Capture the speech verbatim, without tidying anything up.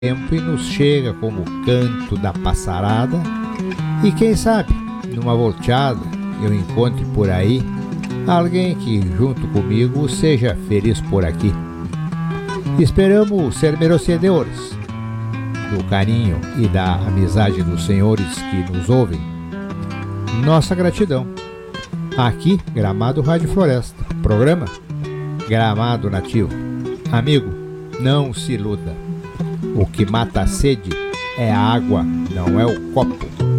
tempo e nos chega como o canto da passarada. E quem sabe, numa volteada, eu encontre por aí alguém que junto comigo seja feliz por aqui. Esperamos ser merecedores do carinho e da amizade dos senhores que nos ouvem. Nossa gratidão. Aqui, Gramado Rádio Floresta. Programa Gramado Nativo. Amigo, não se iluda. O que mata a sede é a água, não é o copo.